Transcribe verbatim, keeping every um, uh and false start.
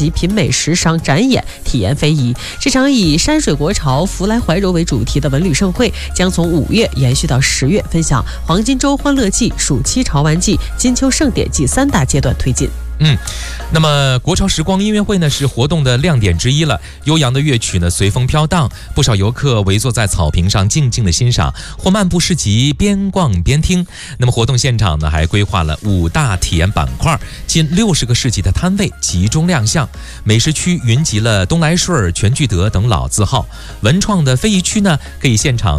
极品美时尚展演，体验非遗。这场以山水国潮、福来怀柔为主题的文旅盛会，将从五月延续到十月，分享黄金周欢乐季、暑期潮玩季、金秋盛典季三大阶段推进。 嗯，那么国潮时光音乐会呢是活动的亮点之一了。悠扬的乐曲呢随风飘荡，不少游客围坐在草坪上静静的欣赏，或漫步市集边逛边听。那么活动现场呢还规划了五大体验板块，近六十个市集的摊位集中亮相。美食区云集了东来顺、全聚德等老字号，文创的非遗区呢可以现场